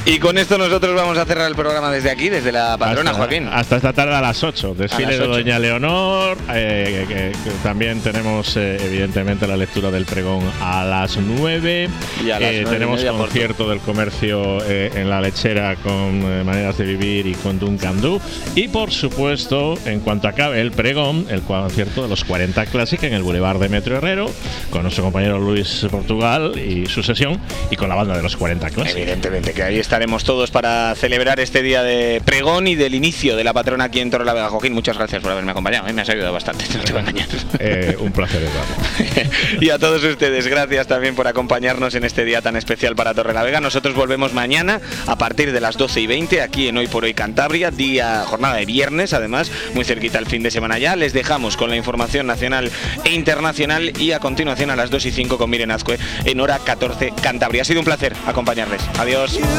Y con esto nosotros vamos a cerrar el programa desde aquí, desde la patrona, Joaquín. Hasta esta tarde a las 8, desfile de Doña Leonor. Que también tenemos, evidentemente, la lectura del pregón a las 9. Y a las 9 tenemos concierto del comercio en La Lechera con Maneras de Vivir y con Duncan Du. Y, por supuesto, en cuanto acabe el pregón, el concierto de los 40 Classic en el Boulevard Demetrio Herrero, con nuestro compañero Luis Portugal y su sesión, y con la banda de los 40 Classic. Evidentemente, que ahí estaremos todos para celebrar este día de pregón y del inicio de la patrona aquí en Torrelavega. Joaquín, muchas gracias por haberme acompañado, me has ayudado bastante, no te voy a engañar. Un placer, Eduardo. Y a todos ustedes, gracias también por acompañarnos en este día tan especial para Torrelavega. Nosotros volvemos mañana a partir de las 12:20 aquí en Hoy por Hoy Cantabria, jornada de viernes, además, muy cerquita el fin de semana ya. Les dejamos con la información nacional e internacional y a continuación a las 2:05 con Miren Azcue en Hora 14 Cantabria. Ha sido un placer acompañarles. Adiós.